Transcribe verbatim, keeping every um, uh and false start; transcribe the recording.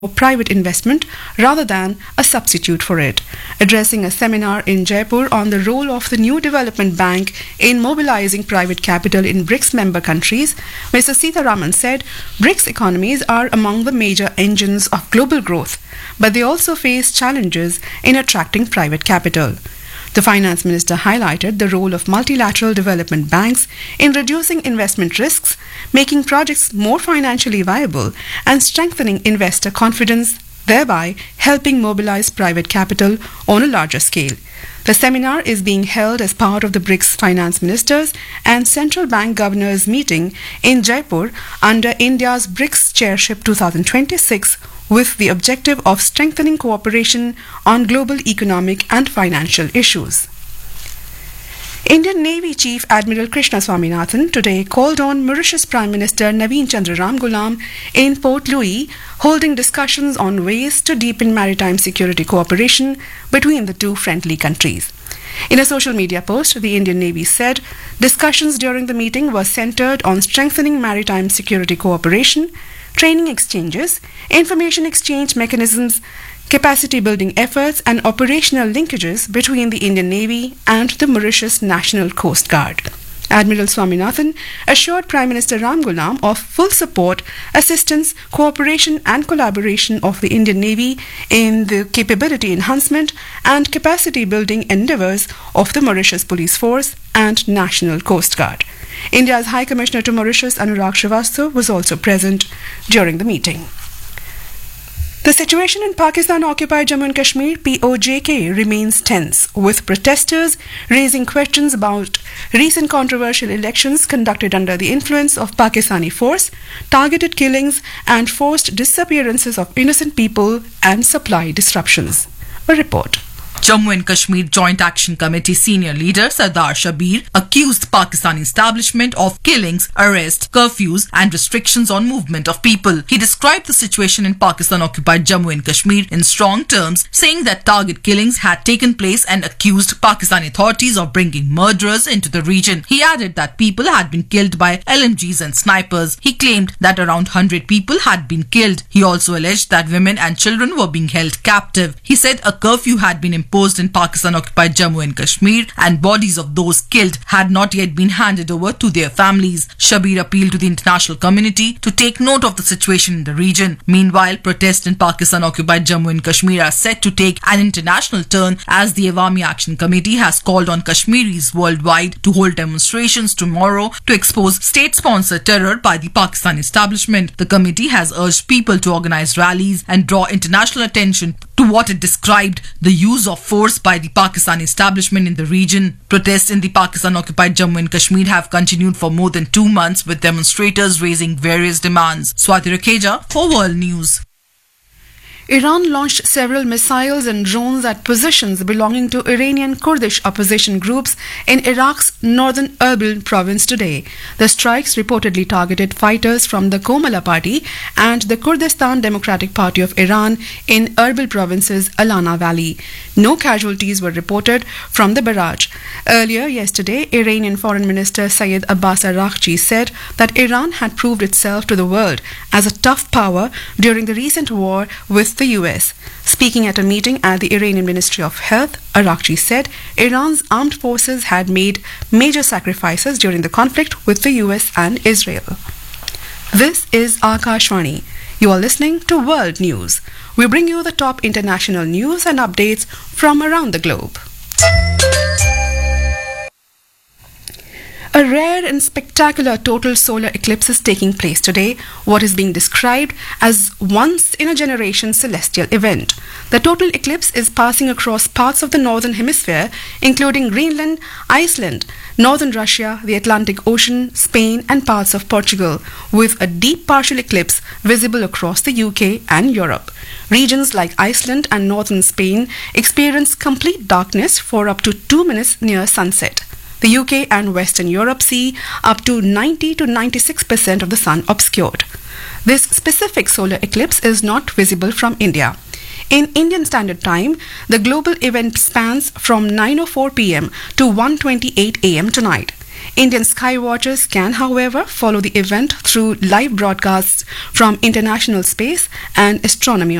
private investment rather than a substitute for it. Addressing a seminar in Jaipur on the role of the new development bank in mobilizing private capital in BRICS member countries, Mister Sitharaman said BRICS economies are among the major engines of global growth, but they also face challenges in attracting private capital. The finance minister highlighted the role of multilateral development banks in reducing investment risks, making projects more financially viable, and strengthening investor confidence, thereby helping mobilize private capital on a larger scale. The seminar is being held as part of the BRICS finance ministers and central bank governors meeting in Jaipur under India's BRICS chairship twenty twenty-six, with the objective of strengthening cooperation on global economic and financial issues. Indian Navy Chief Admiral Krishna Swaminathan today called on Mauritius Prime Minister Naveen Chandra Ramgoolam in Port Louis, holding discussions on ways to deepen maritime security cooperation between the two friendly countries. In a social media post, the Indian Navy said discussions during the meeting were centered on strengthening maritime security cooperation, training exchanges, information exchange mechanisms, capacity building efforts, and operational linkages between the Indian Navy and the Mauritius National Coast Guard. Admiral Swaminathan assured Prime Minister Ramgoolam of full support, assistance, cooperation and collaboration of the Indian Navy in the capability enhancement and capacity building endeavours of the Mauritius Police Force and National Coast Guard. India's High Commissioner to Mauritius, Anurag Srivastava, was also present during the meeting. The situation in Pakistan-occupied Jammu and Kashmir (P O J K) remains tense, with protesters raising questions about recent controversial elections conducted under the influence of Pakistani force, targeted killings and forced disappearances of innocent people and supply disruptions. A report. Jammu and Kashmir Joint Action Committee senior leader Sardar Shabir accused Pakistani establishment of killings, arrests, curfews and restrictions on movement of people. He described the situation in Pakistan-occupied Jammu and Kashmir in strong terms, saying that target killings had taken place and accused Pakistani authorities of bringing murderers into the region. He added that people had been killed by L M Gs and snipers. He claimed that around one hundred people had been killed. He also alleged that women and children were being held captive. He said a curfew had been imposed in Pakistan-occupied Jammu and Kashmir and bodies of those killed had not yet been handed over to their families. Shabir appealed to the international community to take note of the situation in the region. Meanwhile, protests in Pakistan-occupied Jammu and Kashmir are set to take an international turn as the Awami Action Committee has called on Kashmiris worldwide to hold demonstrations tomorrow to expose state-sponsored terror by the Pakistan establishment. The committee has urged people to organize rallies and draw international attention to what it described the use of force by the Pakistan establishment in the region. Protests in the Pakistan-occupied Jammu and Kashmir have continued for more than two months, with demonstrators raising various demands. Swati Rakeja for World News. Iran launched several missiles and drones at positions belonging to Iranian Kurdish opposition groups in Iraq's northern Erbil province today. The strikes reportedly targeted fighters from the Komala Party and the Kurdistan Democratic Party of Iran in Erbil province's Alana Valley. No casualties were reported from the barrage. Earlier yesterday, Iranian Foreign Minister Sayed Abbas Araghchi said that Iran had proved itself to the world as a tough power during the recent war with the U S. Speaking at a meeting at the Iranian Ministry of Health, Araghchi said Iran's armed forces had made major sacrifices during the conflict with the U S and Israel. This is Akashvani. You are listening to World News. We bring you the top international news and updates from around the globe. A rare and spectacular total solar eclipse is taking place today, what is being described as once-in-a-generation celestial event. The total eclipse is passing across parts of the northern hemisphere, including Greenland, Iceland, northern Russia, the Atlantic Ocean, Spain and parts of Portugal, with a deep partial eclipse visible across the U K and Europe. Regions like Iceland and northern Spain experience complete darkness for up to two minutes near sunset. The U K and Western Europe see up to ninety to ninety-six percent of the sun obscured. This specific solar eclipse is not visible from India. In Indian Standard Time, the global event spans from nine oh four p m to one twenty-eight a m tonight. Indian sky watchers can, however, follow the event through live broadcasts from International Space and Astronomy